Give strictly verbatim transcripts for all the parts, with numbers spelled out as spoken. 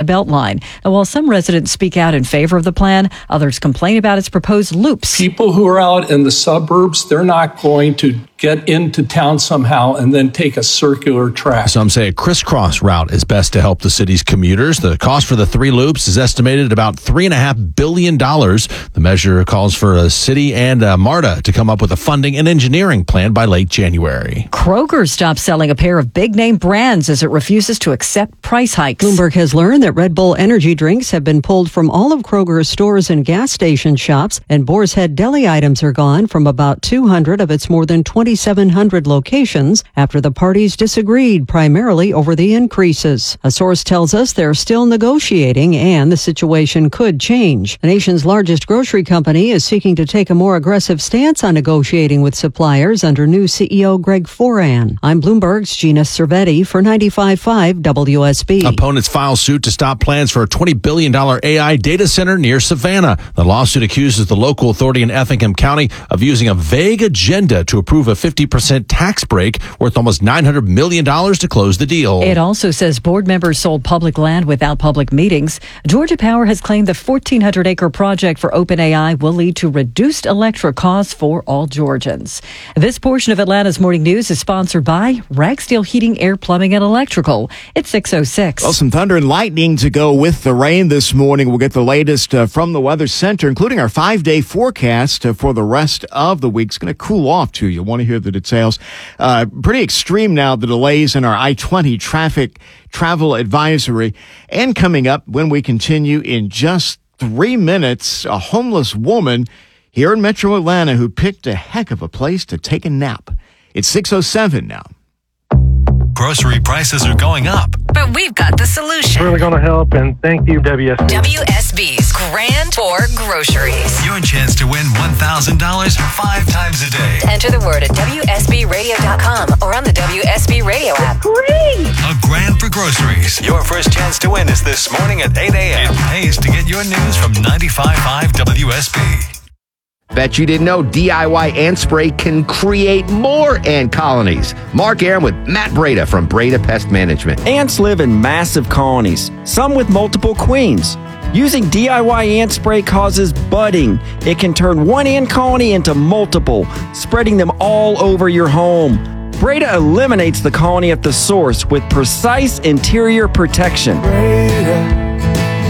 Beltline. And while some residents speak out in favor of the plan, others complain about its proposed loops. People who are out in the suburbs, they're not going to get into town somehow and then take a circular track. Some say a crisscross route is best to help the city's commuters. The cost for the three loops is estimated at about three and a half billion dollars. The measure calls for a city and uh, MARTA to come up with a funding and engineering plan by late January. Kroger stopped selling a pair of big-name brands as it refuses to accept price hikes. Bloomberg has learned that Red Bull energy drinks have been pulled from all of Kroger's stores and gas station shops, and Boar's Head deli items are gone from about two hundred of its more than twenty-seven hundred locations after the parties disagreed primarily over the increases. A source tells us they're still negotiating and the situation could change. The nation's largest grocery company is seeking to take a more aggressive stance on negotiating with suppliers under new C E O Greg Foran. I'm Bloomberg's Gina Cervetti for ninety-five point five W S B. Opponents file suit to stop plans for a twenty billion dollars A I data center near Savannah. The lawsuit accuses the local authority in Effingham County of using a vague agenda to approve a fifty percent tax break worth almost nine hundred million dollars to close the deal. It also says board members sold public land without public meetings. Georgia Power has claimed the fourteen hundred acre project for OpenAI will lead to reduced electric costs for all Georgians. This portion of Atlanta's Morning News is sponsored by Ragsdale Heating, Air, Plumbing, and Electrical. It's six oh six. Well, some thunder and lightning to go with the rain this morning. We'll get the latest uh, from the Weather Center, including our five-day forecast uh, for the rest of the week. It's going to cool off, too. You'll want to hear the details. Uh, pretty extreme now, the delays in our I twenty traffic travel advisory. And coming up when we continue in just three minutes, a homeless woman here in Metro Atlanta who picked a heck of a place to take a nap. It's six oh seven now. Grocery prices are going up, but we've got the solution. Really going to help, and thank you, W S B. W S B's Grand Tour Groceries. Your chance to win one thousand dollars five times a day. Enter the word at W S B radio dot com or on the W S B Radio app. Great! A grand for groceries. Your first chance to win is this morning at eight a.m. It pays to get your news from ninety-five point five W S B. Bet you didn't know D I Y ant spray can create more ant colonies. Mark Aaron with Matt Breda from Breda Pest Management. Ants live in massive colonies, some with multiple queens. Using D I Y ant spray causes budding. It can turn one ant colony into multiple, spreading them all over your home. Breda eliminates the colony at the source with precise interior protection. Breda,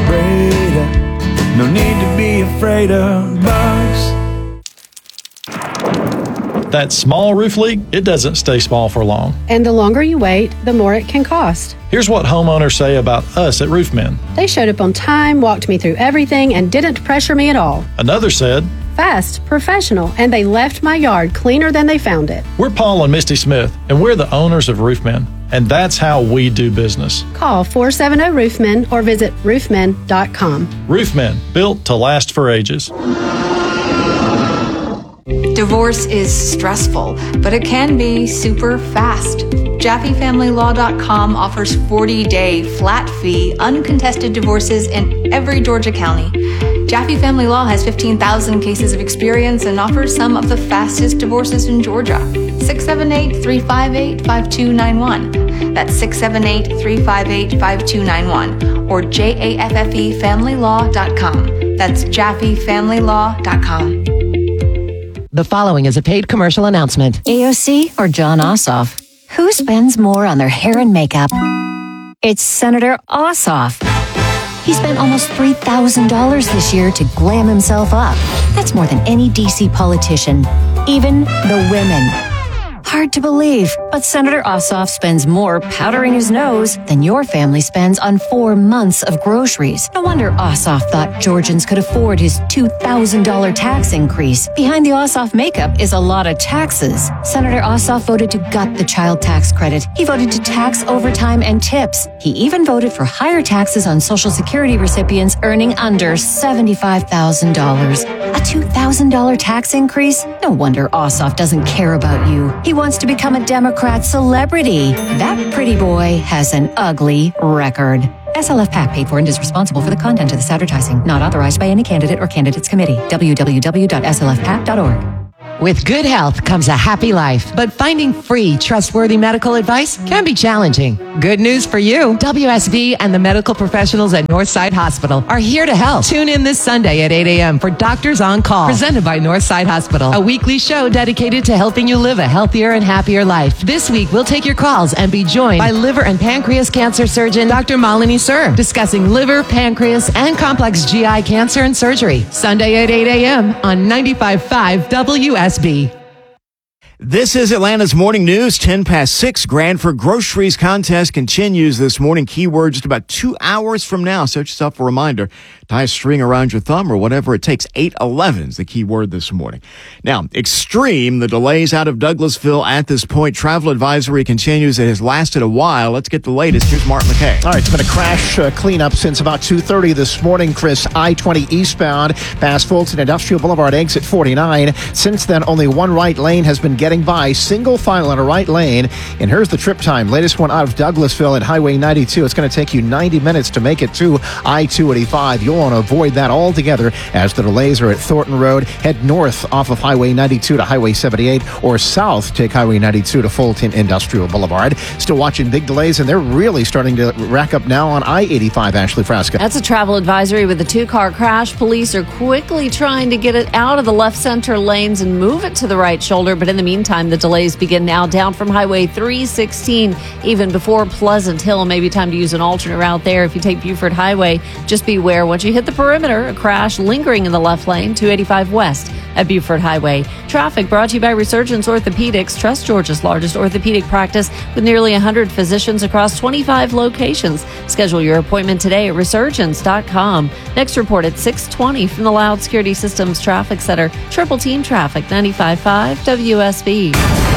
Breda, no need to be afraid of bugs. That small roof leak, it doesn't stay small for long. And the longer you wait, the more it can cost. Here's what homeowners say about us at Roofmen. They showed up on time, walked me through everything, and didn't pressure me at all. Another said, fast, professional, and they left my yard cleaner than they found it. We're Paul and Misty Smith, and we're the owners of Roofmen, and that's how we do business. Call four seven zero Roofmen or visit roofmen dot com. Roofmen, built to last for ages. Divorce is stressful, but it can be super fast. Jaffe Family Law dot com offers forty-day flat-fee, uncontested divorces in every Georgia county. Jaffe Family Law has fifteen thousand cases of experience and offers some of the fastest divorces in Georgia. six seven eight, three five eight, five two nine one. That's six seven eight, three five eight, five two nine one or J A F F E Family Law dot com. That's Jaffe Family Law dot com. The following is a paid commercial announcement. A O C or John Ossoff? Who spends more on their hair and makeup? It's Senator Ossoff. He spent almost three thousand dollars this year to glam himself up. That's more than any D C politician, even the women. Hard to believe, but Senator Ossoff spends more powdering his nose than your family spends on four months of groceries. No wonder Ossoff thought Georgians could afford his two thousand dollars tax increase. Behind the Ossoff makeup is a lot of taxes. Senator Ossoff voted to gut the child tax credit. He voted to tax overtime and tips. He even voted for higher taxes on Social Security recipients earning under seventy-five thousand dollars. A two thousand dollars tax increase? No wonder Ossoff doesn't care about you. He wants to become a Democrat celebrity. That pretty boy has an ugly record. S L F PAC paid for and is responsible for the content of this advertising. Not authorized by any candidate or candidates committee. w w w dot s l f pac dot org. With good health comes a happy life, but finding free, trustworthy medical advice can be challenging. Good news for you. W S B and the medical professionals at Northside Hospital are here to help. Tune in this Sunday at eight a.m. for Doctors on Call, presented by Northside Hospital, a weekly show dedicated to helping you live a healthier and happier life. This week, we'll take your calls and be joined by liver and pancreas cancer surgeon Doctor Malini Sir, discussing liver, pancreas, and complex G I cancer and surgery. Sunday at eight a.m. on ninety-five point five W S B. This is Atlanta's Morning News, ten past six. Grand for Groceries contest continues this morning. Keywords just about two hours from now. Set yourself a reminder. Tie a string around your thumb or whatever it takes. eight eleven is the key word this morning. Now, extreme, the delays out of Douglasville at this point. Travel advisory continues. It has lasted a while. Let's get the latest. Here's Mark McKay. All right, it's been a crash uh, cleanup since about two thirty this morning, Chris. I twenty eastbound past Fulton Industrial Boulevard, exit forty-nine. Since then, only one right lane has been getting by. Single file on a right lane. And here's the trip time. Latest one out of Douglasville at Highway ninety-two. It's going to take you ninety minutes to make it to I two eighty-five. You'll want to avoid that altogether as the delays are at Thornton Road. Head north off of Highway ninety-two to Highway seventy-eight, or south, take Highway ninety-two to Fulton Industrial Boulevard. Still watching big delays, and they're really starting to rack up now on I eighty-five, Ashley Frasca. That's a travel advisory with a two-car crash. Police are quickly trying to get it out of the left center lanes and move it to the right shoulder, but in the meantime, the delays begin now down from Highway three sixteen, even before Pleasant Hill. Maybe time to use an alternate route there. If you take Buford Highway, just beware once you hit the perimeter, a crash lingering in the left lane, two eighty-five west at Buford Highway. Traffic brought to you by Resurgence Orthopedics. Trust Georgia's largest orthopedic practice with nearly one hundred physicians across twenty-five locations. Schedule your appointment today at resurgence dot com. Next report at six twenty from the Loud Security Systems Traffic Center. Triple Team Traffic, ninety-five point five W S B.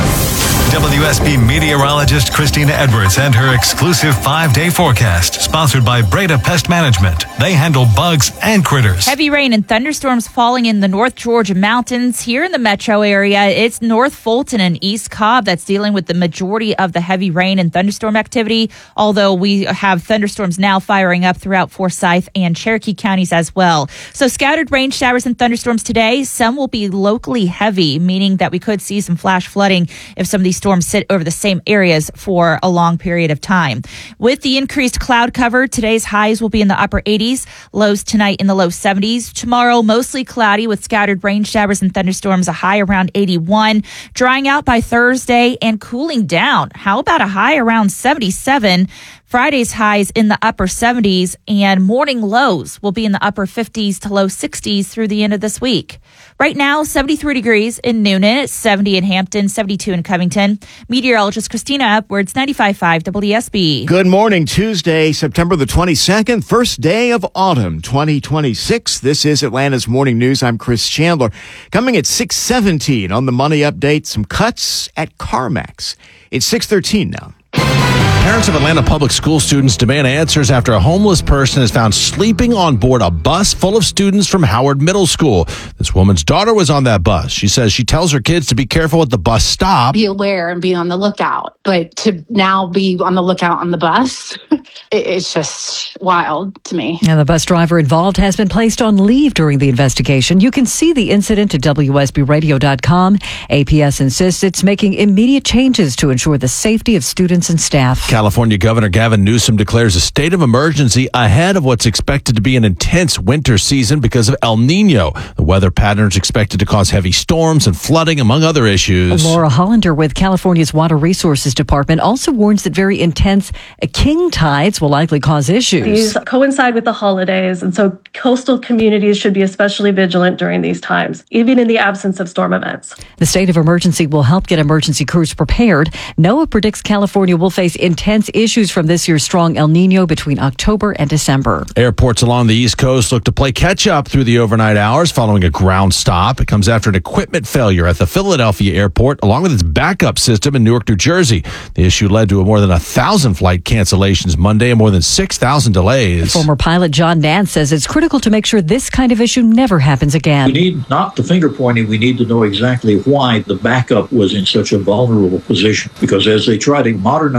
W S B meteorologist Christina Edwards and her exclusive five-day forecast, sponsored by Breda Pest Management. They handle bugs and critters. Heavy rain and thunderstorms falling in the North Georgia mountains. Here in the metro area, it's North Fulton and East Cobb that's dealing with the majority of the heavy rain and thunderstorm activity, although we have thunderstorms now firing up throughout Forsyth and Cherokee counties as well. So scattered rain showers and thunderstorms today. Some will be locally heavy, meaning that we could see some flash flooding if some of these storms sit over the same areas for a long period of time. With the increased cloud cover, today's highs will be in the upper eighties, lows tonight in the low seventies. Tomorrow, mostly cloudy with scattered rain showers and thunderstorms, a high around eighty-one. Drying out by Thursday and cooling down. How about a high around seventy-seven? Friday's highs in the upper seventies, and morning lows will be in the upper fifties to low sixties through the end of this week. Right now, seventy-three degrees in Noonan, seventy in Hampton, seventy-two in Covington. Meteorologist Christina Edwards, ninety-five point five W S B. Good morning. Tuesday, September the twenty-second, first day of autumn twenty twenty-six. This is Atlanta's Morning News. I'm Chris Chandler. Coming at six seventeen on the Money Update, some cuts at CarMax. It's six thirteen now. Parents of Atlanta public school students demand answers after a homeless person is found sleeping on board a bus full of students from Howard Middle School. This woman's daughter was on that bus. She says she tells her kids to be careful at the bus stop. Be aware and be on the lookout. But to now be on the lookout on the bus, it's just wild to me. And the bus driver involved has been placed on leave during the investigation. You can see the incident at W S B radio dot com. A P S insists it's making immediate changes to ensure the safety of students and staff. California Governor Gavin Newsom declares a state of emergency ahead of what's expected to be an intense winter season because of El Nino. The weather pattern is expected to cause heavy storms and flooding, among other issues. Laura Hollander with California's Water Resources Department also warns that very intense king tides will likely cause issues. These coincide with the holidays, and so coastal communities should be especially vigilant during these times, even in the absence of storm events. The state of emergency will help get emergency crews prepared. NOAA predicts California will face intense issues from this year's strong El Nino between October and December. Airports along the East Coast look to play catch-up through the overnight hours following a ground stop. It comes after an equipment failure at the Philadelphia airport, along with its backup system in Newark, New Jersey. The issue led to more than one thousand flight cancellations Monday and more than six thousand delays. Former pilot John Nance says it's critical to make sure this kind of issue never happens again. We need not the finger pointing, we need to know exactly why the backup was in such a vulnerable position. Because as they try to modernize the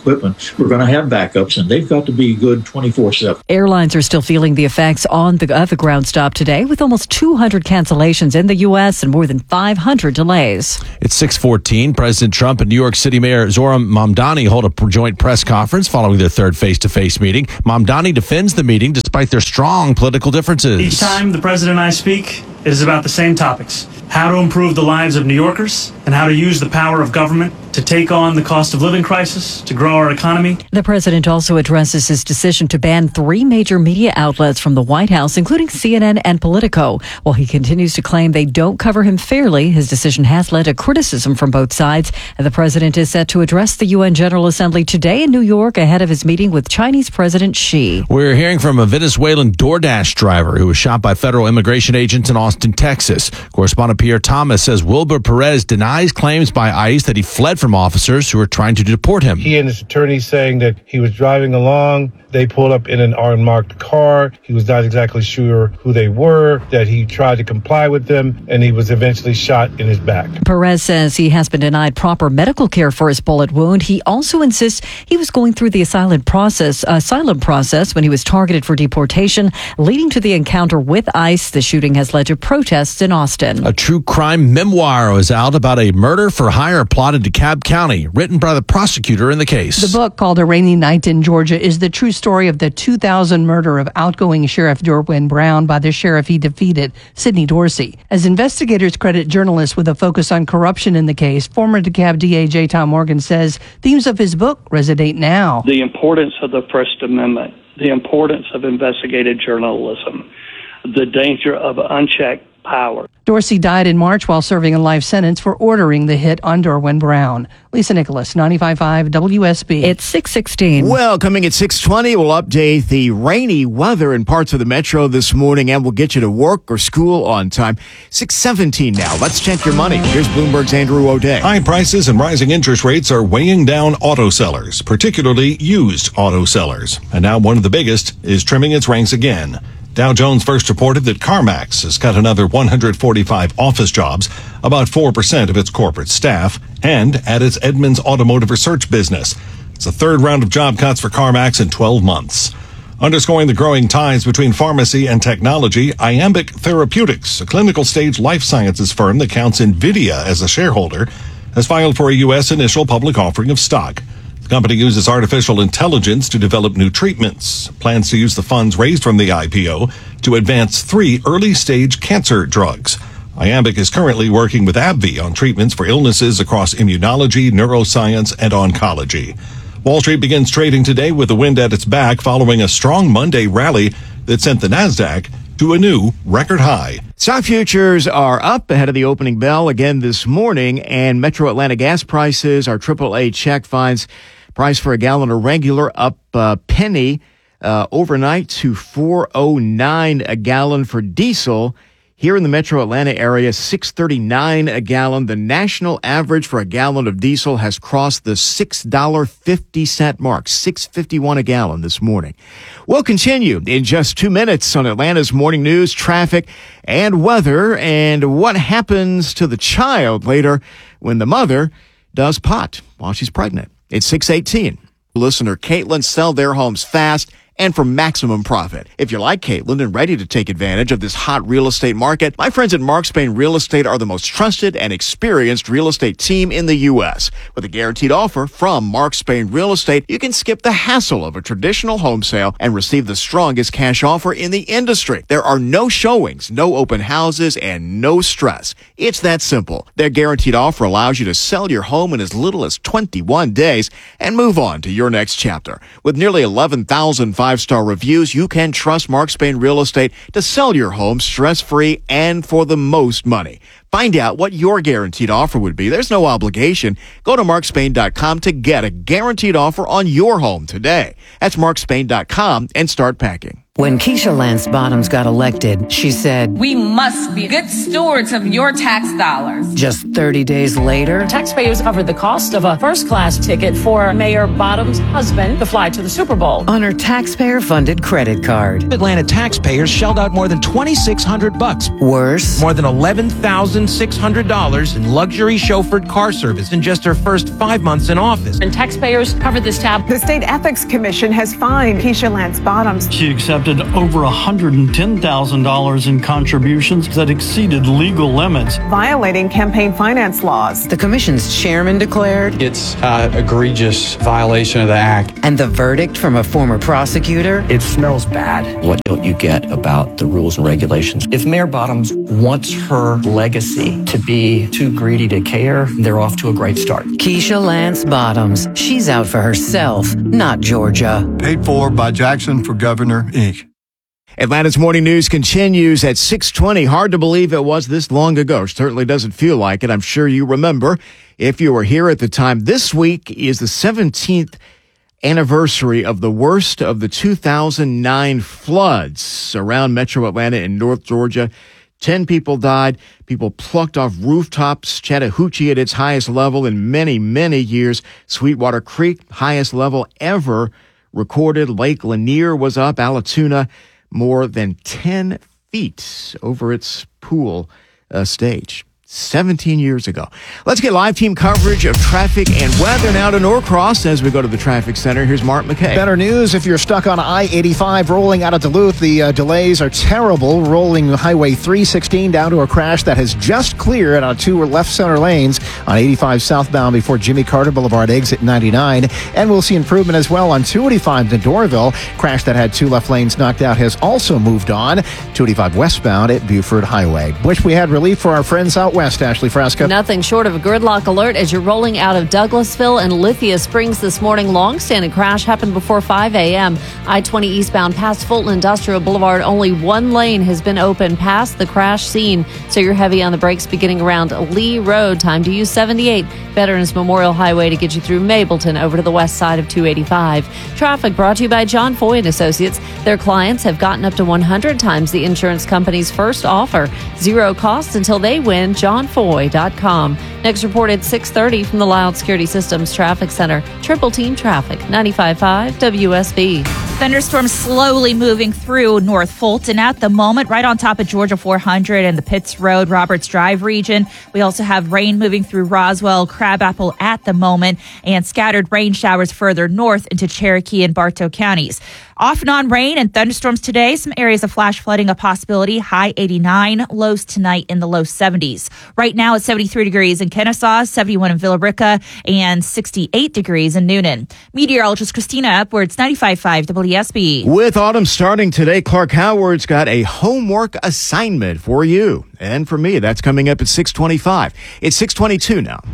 equipment. We're going to have backups, and they've got to be good twenty-four seven. Airlines are still feeling the effects on the, of the ground stop today, with almost two hundred cancellations in the U S and more than five hundred delays. It's six fourteen. President Trump and New York City Mayor Zohran Mamdani hold a joint press conference following their third face-to-face meeting. Mamdani defends the meeting despite their strong political differences. Each time the president and I speak, it is about the same topics: how to improve the lives of New Yorkers and how to use the power of government to take on the cost of living crisis, to grow our economy. The president also addresses his decision to ban three major media outlets from the White House, including C N N and Politico. While he continues to claim they don't cover him fairly, his decision has led to criticism from both sides. And the president is set to address the U N General Assembly today in New York ahead of his meeting with Chinese President Xi. We're hearing from a Venezuelan DoorDash driver who was shot by federal immigration agents in Austin, Texas. Correspondent Pierre Thomas says Wilbur Perez denies claims by ICE that he fled from officers who were trying to deport him. He and his attorney saying that he was driving along. They pulled up in an unmarked car. He was not exactly sure who they were, that he tried to comply with them, and he was eventually shot in his back. Perez says he has been denied proper medical care for his bullet wound. He also insists he was going through the asylum process, asylum process when he was targeted for deportation, leading to the encounter with ICE. The shooting has led to protests in Austin. A true crime memoir is out about a murder for hire plot in DeKalb County, written by the prosecutor in the case. The book, called A Rainy Night in Georgia, is the true story of the two thousand murder of outgoing Sheriff Derwin Brown by the sheriff he defeated, Sidney Dorsey. As investigators credit journalists with a focus on corruption in the case, former DeKalb D A J. Tom Morgan says themes of his book resonate now. The importance of the First Amendment, the importance of investigative journalism, the danger of unchecked power. Dorsey died in March while serving a life sentence for ordering the hit on Derwin Brown. Lisa Nicholas, ninety-five point five W S B. It's six sixteen. Well, coming at six twenty, we'll update the rainy weather in parts of the metro this morning, and we'll get you to work or school on time. six seventeen now. Let's check your money. Here's Bloomberg's Andrew O'Day. High prices and rising interest rates are weighing down auto sellers, particularly used auto sellers. And now one of the biggest is trimming its ranks again. Dow Jones first reported that CarMax has cut another one hundred forty-five office jobs, about four percent of its corporate staff, and at its Edmunds automotive research business. It's the third round of job cuts for CarMax in twelve months. Underscoring the growing ties between pharmacy and technology, Iambic Therapeutics, a clinical stage life sciences firm that counts NVIDIA as a shareholder, has filed for a U S initial public offering of stock. The company uses artificial intelligence to develop new treatments, plans to use the funds raised from the I P O to advance three early-stage cancer drugs. Iambic is currently working with AbbVie on treatments for illnesses across immunology, neuroscience, and oncology. Wall Street begins trading today with the wind at its back following a strong Monday rally that sent the Nasdaq to a new record high. Stock futures are up ahead of the opening bell again this morning, and Metro Atlanta gas prices, our triple A check finds price for a gallon of regular up a penny uh, overnight to four oh nine a gallon for diesel. Here in the Metro Atlanta area, six thirty-nine a gallon. The national average for a gallon of diesel has crossed the six dollars and fifty cents mark, six fifty-one a gallon this morning. We'll continue in just two minutes on Atlanta's morning news, traffic, and weather, and what happens to the child later when the mother does pot while she's pregnant. It's six eighteen. Listener Caitlin, sell their homes fast and for maximum profit. If you're like Caitlin and ready to take advantage of this hot real estate market, my friends at Mark Spain Real Estate are the most trusted and experienced real estate team in the U S. With a guaranteed offer from Mark Spain Real Estate, you can skip the hassle of a traditional home sale and receive the strongest cash offer in the industry. There are no showings, no open houses, and no stress. It's that simple. Their guaranteed offer allows you to sell your home in as little as twenty-one days and move on to your next chapter. With nearly eleven thousand five-star reviews, you can trust Mark Spain Real Estate to sell your home stress-free and for the most money. Find out what your guaranteed offer would be. There's no obligation. Go to mark spain dot com to get a guaranteed offer on your home today. That's mark spain dot com and start packing. When Keisha Lance Bottoms got elected, she said, "We must be good stewards of your tax dollars." Just thirty days later, taxpayers covered the cost of a first-class ticket for Mayor Bottoms' husband to fly to the Super Bowl on her taxpayer-funded credit card. Atlanta taxpayers shelled out more than twenty-six hundred bucks. Worse, more than eleven thousand six hundred dollars in luxury chauffeured car service in just her first five months in office. And taxpayers covered this tab. The State Ethics Commission has fined Keisha Lance Bottoms. She accepted over one hundred ten thousand dollars in contributions that exceeded legal limits, violating campaign finance laws. The commission's chairman declared it's an egregious violation of the act. And the verdict from a former prosecutor? It smells bad. What don't you get about the rules and regulations? If Mayor Bottoms wants her legacy to be too greedy to care, they're off to a great start. Keisha Lance Bottoms. She's out for herself, not Georgia. Paid for by Jackson for Governor, Incorporated. Atlanta's Morning News continues at six twenty. Hard to believe it was this long ago. Certainly doesn't feel like it. I'm sure you remember if you were here at the time. This week is the seventeenth anniversary of the worst of the two thousand nine floods around Metro Atlanta and North Georgia. Ten people died. People plucked off rooftops. Chattahoochee at its highest level in many, many years. Sweetwater Creek, highest level ever recorded. Lake Lanier was up. Allatoona, more than ten feet over its pool uh, stage. seventeen years ago. Let's get live team coverage of traffic and weather now to Norcross as we go to the traffic center. Here's Mark McKay. Better news if you're stuck on I eighty-five rolling out of Duluth. The uh, delays are terrible. Rolling Highway three sixteen down to a crash that has just cleared on two left center lanes on eighty-five southbound before Jimmy Carter Boulevard exit ninety-nine. And we'll see improvement as well on two eighty-five to Dorville. Crash that had two left lanes knocked out has also moved on. two eighty-five westbound at Buford Highway. Wish we had relief for our friends out west. Ashley Frasca. Nothing short of a gridlock alert as you're rolling out of Douglasville and Lithia Springs this morning. Long-standing crash happened before five a.m. I twenty eastbound past Fulton Industrial Boulevard. Only one lane has been open past the crash scene, so you're heavy on the brakes beginning around Lee Road. Time to use seventy-eight Veterans Memorial Highway to get you through Mableton over to the west side of two eighty-five. Traffic brought to you by John Foy and Associates. Their clients have gotten up to one hundred times the insurance company's first offer. Zero costs until they win. John Foy dot com. Next reported six thirty from the Loud Security Systems Traffic Center. Triple Team Traffic, ninety-five point five W S B. Thunderstorms slowly moving through North Fulton at the moment, right on top of Georgia four hundred and the Pitts Road, Roberts Drive region. We also have rain moving through Roswell, Crabapple at the moment, and scattered rain showers further north into Cherokee and Bartow counties. Off and on rain and thunderstorms today. Some areas of flash flooding a possibility. High eighty-nine, lows tonight in the low seventies. Right now it's seventy-three degrees in Kennesaw, seventy-one in Villa Rica, and sixty-eight degrees in Noonan. Meteorologist Christina Upwards, ninety-five point five W S B. With autumn starting today, Clark Howard's got a homework assignment for you. And for me, that's coming up at six twenty-five. It's six twenty-two now.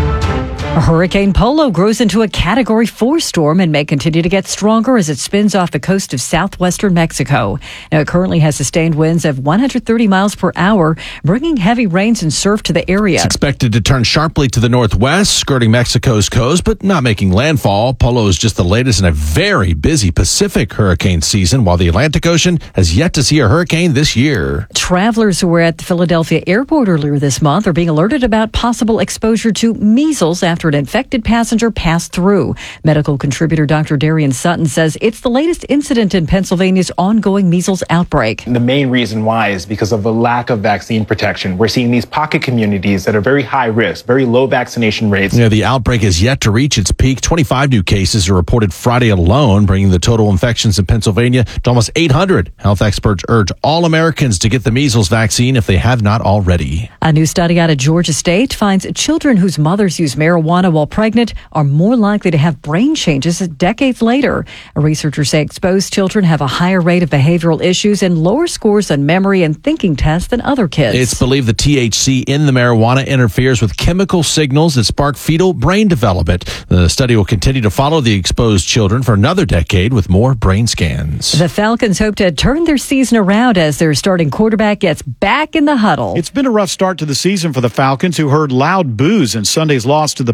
Hurricane Polo grows into a Category four storm and may continue to get stronger as it spins off the coast of southwestern Mexico. Now, it currently has sustained winds of one hundred thirty miles per hour, bringing heavy rains and surf to the area. It's expected to turn sharply to the northwest, skirting Mexico's coast, but not making landfall. Polo is just the latest in a very busy Pacific hurricane season, while the Atlantic Ocean has yet to see a hurricane this year. Travelers who were at the Philadelphia airport earlier this month are being alerted about possible exposure to measles after an infected passenger passed through. Medical contributor Doctor Darian Sutton says it's the latest incident in Pennsylvania's ongoing measles outbreak. The main reason why is because of the lack of vaccine protection. We're seeing these pocket communities that are very high risk, very low vaccination rates. Yeah, the outbreak is yet to reach its peak. twenty-five new cases are reported Friday alone, bringing the total infections in Pennsylvania to almost eight hundred. Health experts urge all Americans to get the measles vaccine if they have not already. A new study out of Georgia State finds children whose mothers use marijuana while pregnant are more likely to have brain changes decades later. Researchers say exposed children have a higher rate of behavioral issues and lower scores on memory and thinking tests than other kids. It's believed the T H C in the marijuana interferes with chemical signals that spark fetal brain development. The study will continue to follow the exposed children for another decade with more brain scans. The Falcons hope to turn their season around as their starting quarterback gets back in the huddle. It's been a rough start to the season for the Falcons, who heard loud boos in Sunday's loss to the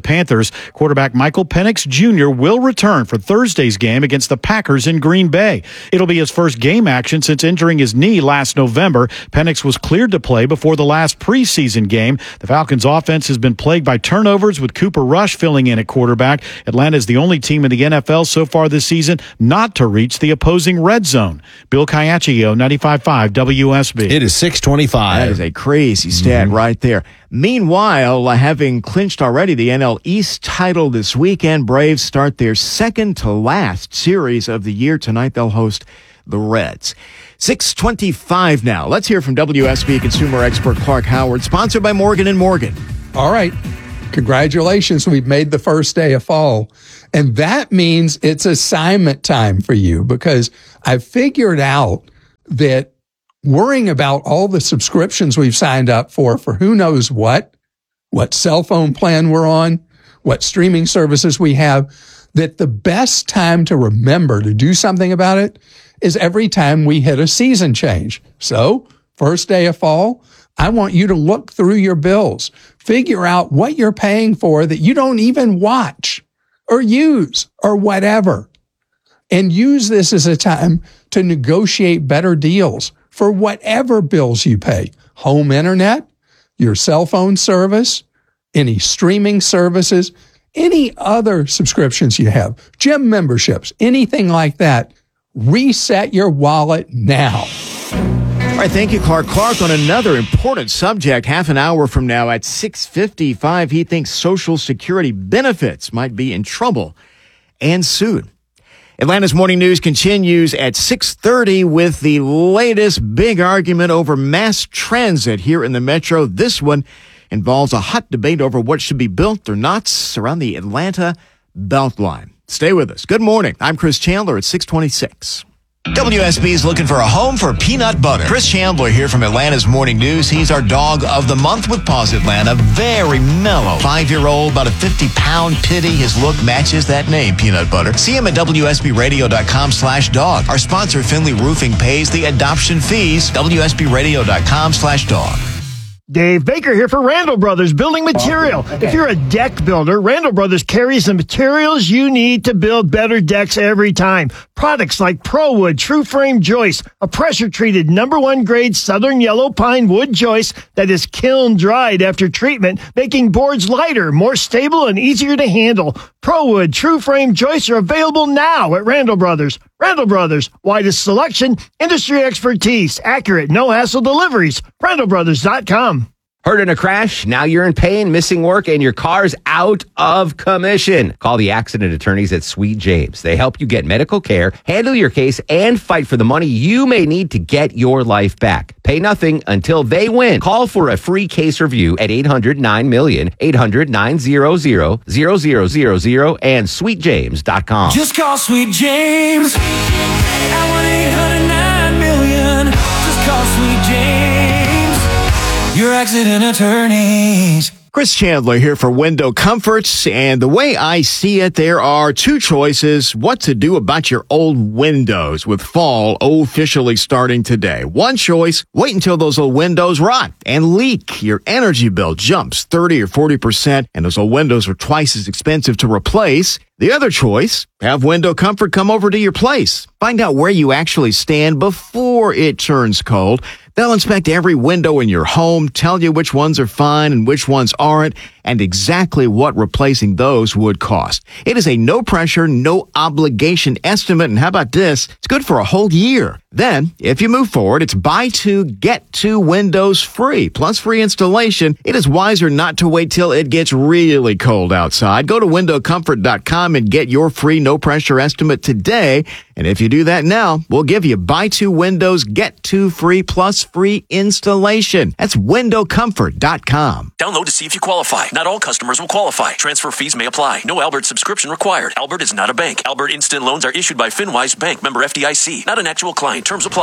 Panthers. Quarterback Michael Penix Junior will return for Thursday's game against the Packers in Green Bay. It'll be his first game action since injuring his knee last November. Penix was cleared to play before the last preseason game. The Falcons' offense has been plagued by turnovers, with Cooper Rush filling in at quarterback. Atlanta is the only team in the N F L so far this season not to reach the opposing red zone. Bill Caiaccio, ninety-five point five W S B. It is six twenty-five. That is a crazy stat mm-hmm. right there. Meanwhile, uh, having clinched already the N L East title this weekend, Braves start their second to last series of the year. Tonight they'll host the Reds. six twenty-five now. Let's hear from W S B consumer expert Clark Howard, sponsored by Morgan and Morgan. All right. Congratulations. We've made the first day of fall. And that means it's assignment time for you, because I've figured out that worrying about all the subscriptions we've signed up for, for who knows what, what cell phone plan we're on, what streaming services we have, that the best time to remember to do something about it is every time we hit a season change. So, first day of fall, I want you to look through your bills, figure out what you're paying for that you don't even watch or use or whatever, and use this as a time to negotiate better deals for whatever bills you pay. Home internet, your cell phone service, any streaming services, any other subscriptions you have, gym memberships, anything like that. Reset your wallet now. All right, thank you, Clark. Clark, on another important subject, half an hour from now at six fifty-five, he thinks Social Security benefits might be in trouble and soon. Atlanta's Morning News continues at six thirty with the latest big argument over mass transit here in the metro. This one involves a hot debate over what should be built or not around the Atlanta Beltline. Stay with us. Good morning. I'm Chris Chandler at six twenty-six. W S B is looking for a home for peanut butter. Chris Chandler here from Atlanta's Morning News. He's our dog of the month with Paws Atlanta. Very mellow. Five-year-old, about a fifty-pound pitty. His look matches that name, peanut butter. See him at W S B radio dot com slash dog. Our sponsor, Finley Roofing, pays the adoption fees. W S B radio dot com slash dog. Dave Baker here for Randall Brothers Building Material. Okay. If you're a deck builder, Randall Brothers carries the materials you need to build better decks every time. Products like ProWood True Frame Joist, a pressure-treated number one grade Southern Yellow Pine wood joist that is kiln dried after treatment, making boards lighter, more stable, and easier to handle. ProWood True Frame Joists are available now at Randall Brothers. Randall Brothers, widest selection, industry expertise, accurate, no-hassle deliveries. Randall Brothers dot com. Hurt in a crash? Now you're in pain, missing work, and your car's out of commission. Call the accident attorneys at Sweet James. They help you get medical care, handle your case, and fight for the money you may need to get your life back. Pay nothing until they win. Call for a free case review at eight hundred nine million, eight hundred nine hundred, zero zero zero zero, and sweet james dot com. Just call Sweet James at one eight hundred nine million. Just call Sweet James, your accident attorneys. Chris Chandler here for Window Comforts, and the way I see it, there are two choices what to do about your old windows with fall officially starting today. One choice, wait until those old windows rot and leak. Your energy bill jumps thirty or forty percent, and those old windows are twice as expensive to replace. The other choice, have Window Comfort come over to your place. Find out where you actually stand before it turns cold. They'll inspect every window in your home, tell you which ones are fine and which ones aren't, and exactly what replacing those would cost. It is a no-pressure, no-obligation estimate, and how about this? It's good for a whole year. Then, if you move forward, it's buy two, get two windows free, plus free installation. It is wiser not to wait till it gets really cold outside. Go to window comfort dot com and get your free no-pressure estimate today. And if you do that now, we'll give you buy two windows, get two free, plus free installation. That's window comfort dot com. Download to see if you qualify. Not all customers will qualify. Transfer fees may apply. No Albert subscription required. Albert is not a bank. Albert Instant Loans are issued by FinWise Bank, member F D I C. Not an actual client. Terms apply.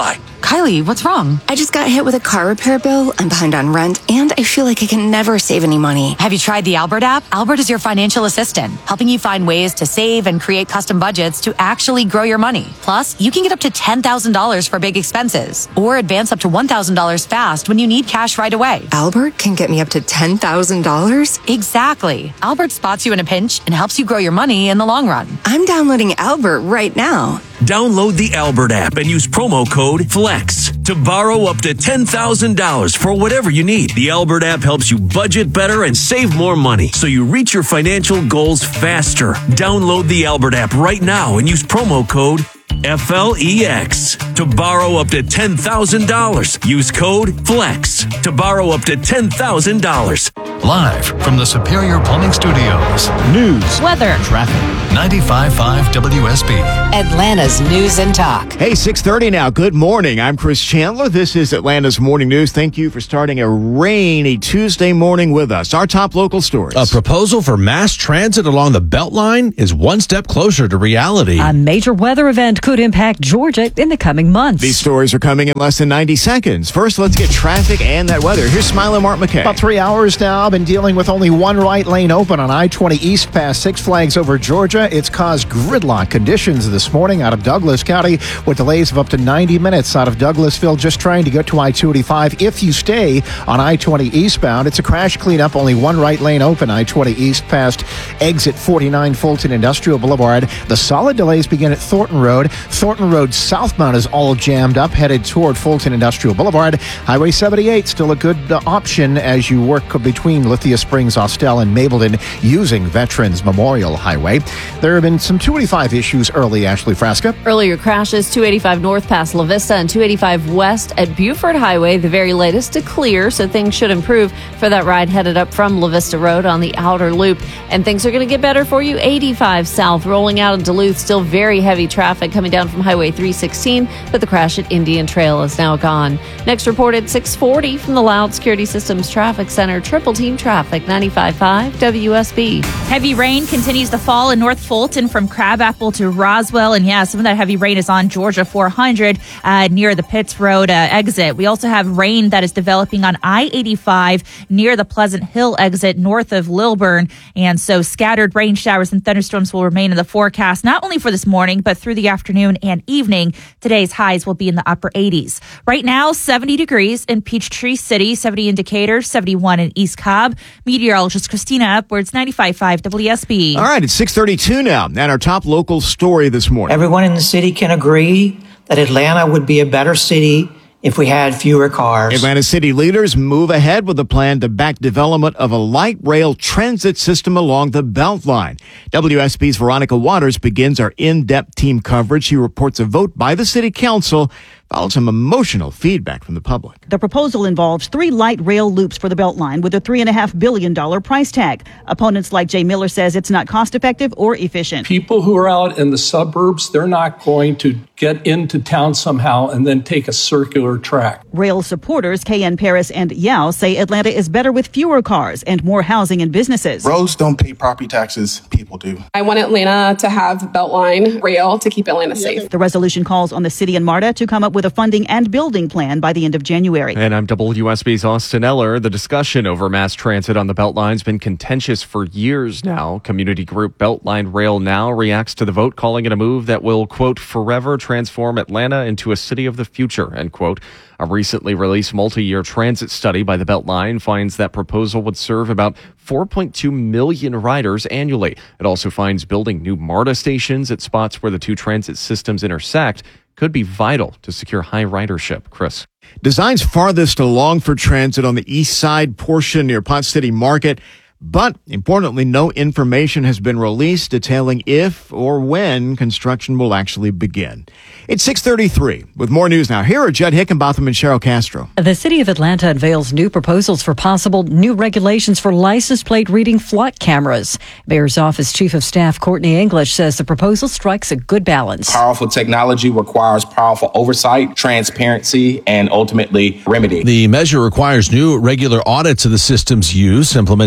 Kylie, what's wrong? I just got hit with a car repair bill. I'm behind on rent, and I feel like I can never save any money. Have you tried the Albert app? Albert is your financial assistant, helping you find ways to save and create custom budgets to actually grow your money. Plus, you can get up to ten thousand dollars for big expenses, or advance up to one thousand dollars fast when you need cash right away. Albert can get me up to ten thousand dollars? Exactly. Albert spots you in a pinch and helps you grow your money in the long run. I'm downloading Albert right now. Download the Albert app and use promo code FLEX to borrow up to ten thousand dollars for whatever you need. The Albert app helps you budget better and save more money so you reach your financial goals faster. Download the Albert app right now and use promo code F L E X to borrow up to ten thousand dollars. Use code FLEX to borrow up to ten thousand dollars. Live from the Superior Plumbing Studios. News, weather, traffic. ninety-five point five W S B. Atlanta's News and Talk. Hey, six thirty now. Good morning. I'm Chris Chandler. This is Atlanta's Morning News. Thank you for starting a rainy Tuesday morning with us. Our top local stories. A proposal for mass transit along the Beltline is one step closer to reality. A major weather event could impact Georgia in the coming months. These stories are coming in less than ninety seconds. First, let's get traffic and that weather. Here's Smiley Mark McKay. About three hours now. Been dealing with only one right lane open on I twenty East past Six Flags over Georgia. It's caused gridlock conditions this morning out of Douglas County with delays of up to ninety minutes out of Douglasville just trying to get to I two eighty-five. If you stay on I twenty eastbound, it's a crash cleanup. Only one right lane open I twenty East past exit forty-nine Fulton Industrial Boulevard. The solid delays begin at Thornton Road. Thornton Road southbound is all jammed up, headed toward Fulton Industrial Boulevard. Highway seventy-eight, still a good uh, option as you work between Lithia Springs, Austell, and Mableton using Veterans Memorial Highway. There have been some two eighty-five issues early, Ashley Frasca. Earlier crashes, two eighty-five north past La Vista and two eighty-five west at Buford Highway. The very latest to clear, so things should improve for that ride headed up from La Vista Road on the outer loop. And things are going to get better for you. eighty-five south, rolling out of Duluth, still very heavy traffic coming down from Highway three sixteen, but the crash at Indian Trail is now gone. Next reported six forty from the Loud Security Systems Traffic Center. Triple Team Traffic, ninety-five point five W S B. Heavy rain continues to fall in North Fulton from Crabapple to Roswell. And yeah, some of that heavy rain is on Georgia four hundred uh, near the Pitts Road uh, exit. We also have rain that is developing on I eighty-five near the Pleasant Hill exit north of Lilburn. And so scattered rain showers and thunderstorms will remain in the forecast, not only for this morning, but through the afternoon and evening. Today's highs will be in the upper eighties. Right now, seventy degrees in Peachtree City, seventy in Decatur, seventy-one in East Cobb. Meteorologist Christina Upwards, ninety-five point five W S B. All right, it's six thirty-two now, and our top local story this morning. Everyone in the city can agree that Atlanta would be a better city if we had fewer cars. Atlanta city leaders move ahead with a plan to back development of a light rail transit system along the Beltline. W S B's Veronica Waters begins our in-depth team coverage. She reports a vote by the city council followed some emotional feedback from the public. The proposal involves three light rail loops for the Beltline with a three point five billion dollars price tag. Opponents like Jay Miller says it's not cost effective or efficient. People who are out in the suburbs, they're not going to get into town somehow and then take a circular track. Rail supporters K N Paris and Yao say Atlanta is better with fewer cars and more housing and businesses. Roads don't pay property taxes, people do. I want Atlanta to have Beltline rail to keep Atlanta safe. The resolution calls on the city and MARTA to come up with a funding and building plan by the end of January. And I'm W S B's Austin Eller. The discussion over mass transit on the Beltline's been contentious for years now. Community group Beltline Rail Now reacts to the vote, calling it a move that will, quote, forever transform Atlanta into a city of the future, end quote. A recently released multi-year transit study by the Beltline finds that proposal would serve about four point two million riders annually. It also finds building new MARTA stations at spots where the two transit systems intersect could be vital to secure high ridership. Chris. Design's farthest along for transit on the east side portion near Pot City Market. But importantly, no information has been released detailing if or when construction will actually begin. It's six thirty-three. With more news now, here are Judd Hickenbotham and Cheryl Castro. The city of Atlanta unveils new proposals for possible new regulations for license plate reading flock cameras. Mayor's office chief of staff Courtney English says the proposal strikes a good balance. Powerful technology requires powerful oversight, transparency, and ultimately remedy. The measure requires new regular audits of the system's use, implements new data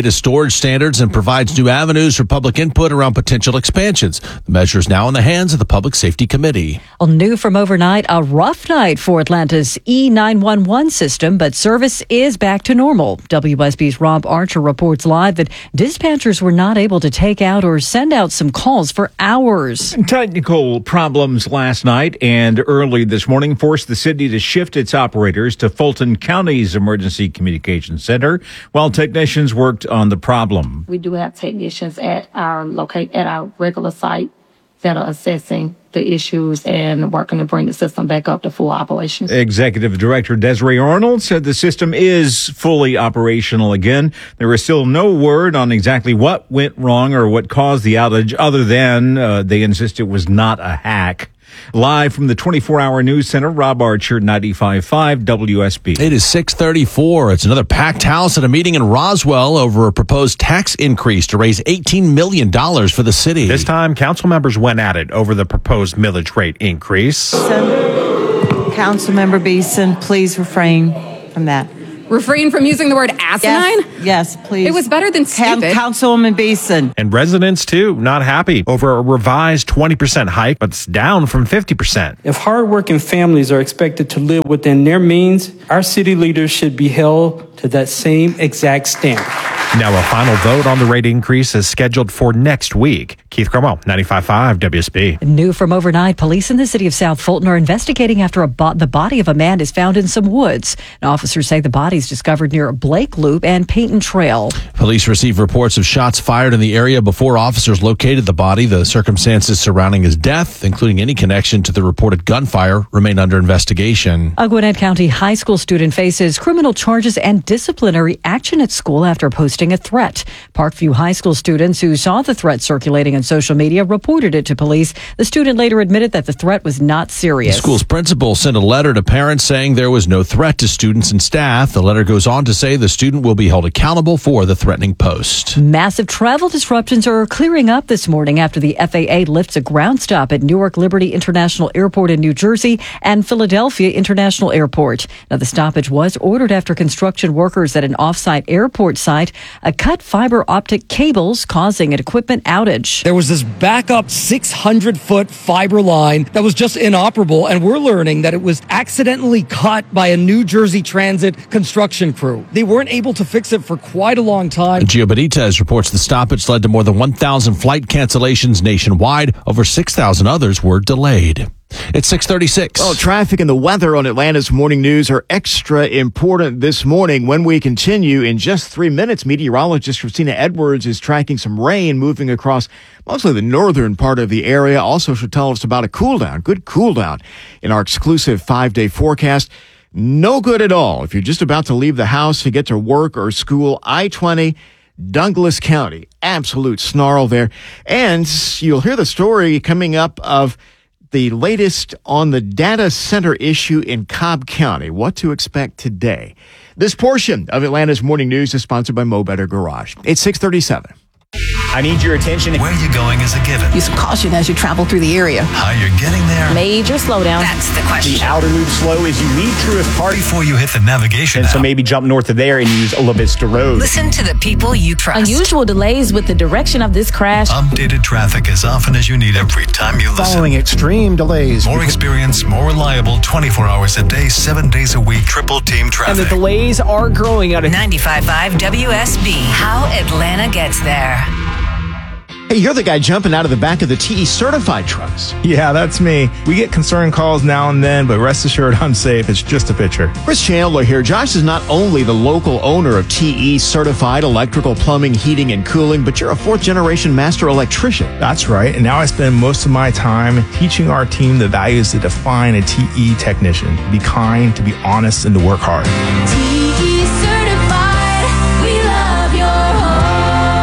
data storage standards and provides new avenues for public input around potential expansions. The measure is now in the hands of the Public Safety Committee. Well, new from overnight, a rough night for Atlanta's E nine one one system, but service is back to normal. W S B's Rob Archer reports live that dispatchers were not able to take out or send out some calls for hours. Technical problems last night and early this morning forced the city to shift its operators to Fulton County's Emergency Communications Center while technicians worked on the problem. We do have technicians at our locate at our regular site that are assessing the issues and working to bring the system back up to full operation. Executive Director Desiree Arnold said the system is fully operational again. There is still no word on exactly what went wrong or what caused the outage, other than uh, they insist it was not a hack. Live from the twenty-four hour news center, Rob Archer, ninety-five point five W S B. It is six thirty-four. It's another packed house at a meeting in Roswell over a proposed tax increase to raise eighteen million dollars for the city. This time, council members went at it over the proposed millage rate increase. Councilmember Beeson, please refrain from that. Refrain from using the word asinine? Yes, yes, please. It was better than stupid. Councilwoman Beeson. And residents, too, not happy over a revised twenty percent hike, but it's down from fifty percent. If hardworking families are expected to live within their means, our city leaders should be held to that same exact standard. Now a final vote on the rate increase is scheduled for next week. Keith Cromwell, ninety-five point five W S B. New from overnight, police in the city of South Fulton are investigating after a bo- the body of a man is found in some woods. And officers say the body is discovered near Blake Loop and Peyton Trail. Police received reports of shots fired in the area before officers located the body. The circumstances surrounding his death, including any connection to the reported gunfire, remain under investigation. A Gwinnett County high school student faces criminal charges and disciplinary action at school after posting a threat. Parkview High School students who saw the threat circulating on social media reported it to police. The student later admitted that the threat was not serious. The school's principal sent a letter to parents saying there was no threat to students and staff. The letter goes on to say the student will be held accountable for the threatening post. Massive travel disruptions are clearing up this morning after the F A A lifts a ground stop at Newark Liberty International Airport in New Jersey and Philadelphia International Airport. Now, the stoppage was ordered after construction workers at an off-site airport site uh, cut fiber optic cables, causing an equipment outage. There was this backup six hundred foot fiber line that was just inoperable, and we're learning that it was accidentally cut by a New Jersey Transit construction crew. They weren't able to fix it for quite a long time. Gio Benitez reports the stoppage led to more than one thousand flight cancellations nationwide. Over six thousand others were delayed. It's six thirty-six. Well, traffic and the weather on Atlanta's Morning News are extra important this morning. When we continue in just three minutes, meteorologist Christina Edwards is tracking some rain moving across mostly the northern part of the area. Also, she'll tell us about a cool down, good cool down in our exclusive five-day forecast. No good at all if you're just about to leave the house to get to work or school. I twenty, Douglas County, absolute snarl there. And you'll hear the story coming up of the latest on the data center issue in Cobb County. What to expect today. This portion of Atlanta's Morning News is sponsored by Mo Better Garage. It's six thirty-seven. I need your attention. Where you're going is a given. Use caution as you travel through the area. How you're getting there. Major slowdown. That's the question. The outer loop slow as you leave Truist Park. Before you hit the navigation And app. so maybe jump north of there and use La Vista Road. Listen to the people you trust. Unusual delays with the direction of this crash. Updated traffic as often as you need every time you listen. Following extreme delays. More experience, more reliable, twenty-four hours a day, seven days a week, triple team traffic. And the delays are growing out of ninety-five point five W S B. How Atlanta gets there. Hey, you're the guy jumping out of the back of the T E certified trucks. Yeah, that's me. We get concern calls now and then, but rest assured I'm safe. It's just a picture. Chris Chandler here. Josh is not only the local owner of T E certified electrical, plumbing, heating, and cooling, but you're a fourth generation master electrician. That's right. And now I spend most of my time teaching our team the values that define a T E technician. To be kind, to be honest, and to work hard. T E certified. We love your home.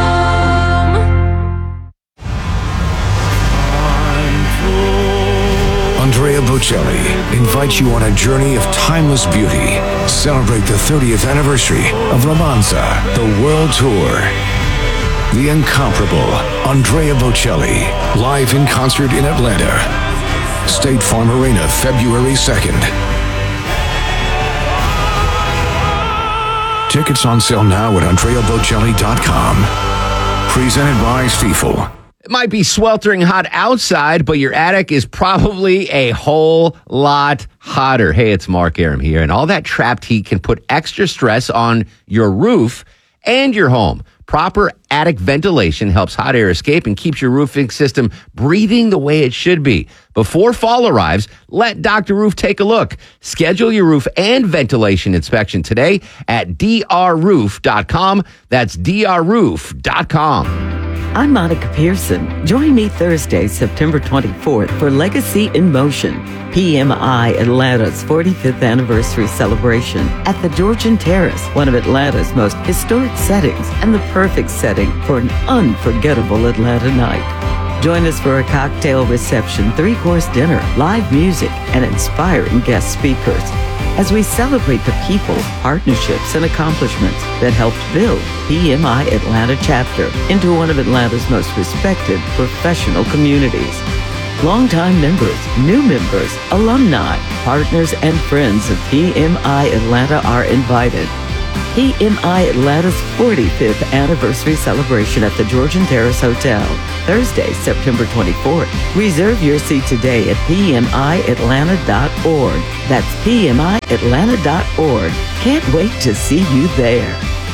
Andrea Bocelli invites you on a journey of timeless beauty. Celebrate the thirtieth anniversary of Romanza, the world tour. The incomparable Andrea Bocelli, live in concert in Atlanta. State Farm Arena, February second. Tickets Tickets on sale now at Andrea Bocelli dot com. Presented by Stiefel. It might be sweltering hot outside, but your attic is probably a whole lot hotter. Hey, it's Mark Aram here, and all that trapped heat can put extra stress on your roof and your home. Proper attic ventilation helps hot air escape and keeps your roofing system breathing the way it should be. Before fall arrives, let Doctor Roof take a look. Schedule your roof and ventilation inspection today at D R roof dot com. That's D R roof dot com. I'm Monica Pearson. Join me Thursday, September twenty-fourth for Legacy in Motion, P M I Atlanta's forty-fifth anniversary celebration at the Georgian Terrace, one of Atlanta's most historic settings and the perfect setting for an unforgettable Atlanta night. Join us for a cocktail reception, three-course dinner, live music, and inspiring guest speakers as we celebrate the people, partnerships, and accomplishments that helped build P M I Atlanta chapter into one of Atlanta's most respected professional communities. Longtime members, new members, alumni, partners, and friends of P M I Atlanta are invited. P M I Atlanta's forty-fifth anniversary celebration at the Georgian Terrace Hotel, Thursday, September twenty-fourth. Reserve your seat today at P M I Atlanta dot org. That's P M I Atlanta dot org. Can't wait to see you there.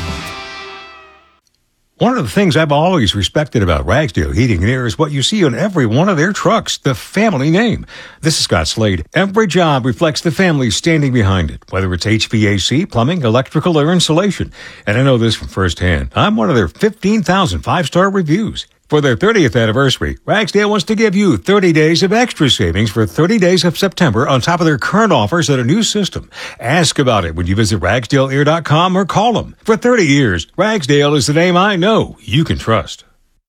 One of the things I've always respected about Ragsdale Heating and Air is what you see on every one of their trucks, the family name. This is Scott Slade. Every job reflects the family standing behind it, whether it's H V A C, plumbing, electrical, or insulation. And I know this from firsthand. I'm one of their fifteen thousand five-star reviews. For their thirtieth anniversary, Ragsdale wants to give you thirty days of extra savings for thirty days of September on top of their current offers at a new system. Ask about it when you visit Ragsdale Air dot com or call them. For thirty years, Ragsdale is the name I know you can trust.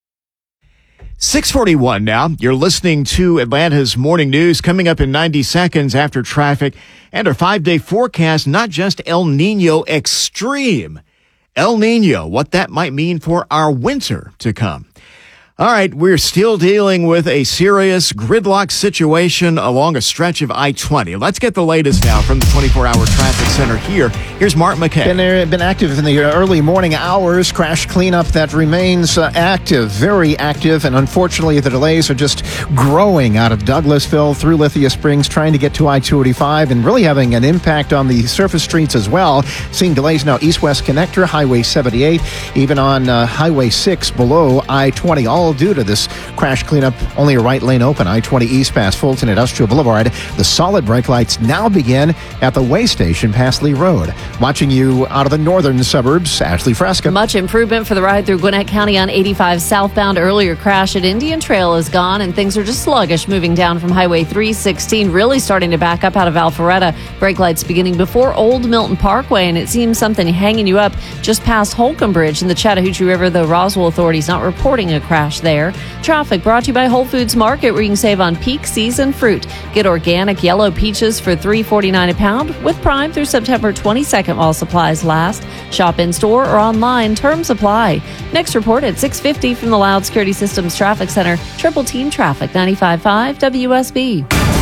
six forty-one now. You're listening to Atlanta's Morning News, coming up in ninety seconds after traffic and our five-day forecast, not just El Nino extreme. El Nino, what that might mean for our winter to come. All right, we're still dealing with a serious gridlock situation along a stretch of I twenty. Let's get the latest now from the twenty-four hour traffic center here. Here's Mark McKay. Been, uh, been active in the early morning hours. Crash cleanup that remains uh, active, very active, and unfortunately the delays are just growing out of Douglasville through Lithia Springs, trying to get to I two eighty-five and really having an impact on the surface streets as well. Seeing delays now east-west connector, Highway seventy-eight, even on uh, Highway six below I twenty. All due to this crash cleanup. Only a right lane open. I twenty east past Fulton Industrial Boulevard. The solid brake lights now begin at the way station past Lee Road. Watching you out of the northern suburbs, Ashley Fresca. Much improvement for the ride through Gwinnett County on eighty-five southbound. Earlier crash at Indian Trail is gone, and things are just sluggish moving down from Highway three sixteen, really starting to back up out of Alpharetta. Brake lights beginning before Old Milton Parkway, and it seems something hanging you up just past Holcomb Bridge in the Chattahoochee River. The Roswell authorities not reporting a crash there. Traffic brought to you by Whole Foods Market, where you can save on peak season fruit. Get organic yellow peaches for three forty-nine a pound with Prime through September twenty-second while supplies last. Shop in store or online. Terms apply. Next report at six fifty from the Loud Security Systems Traffic Center. Triple Team Traffic, ninety-five point five W S B.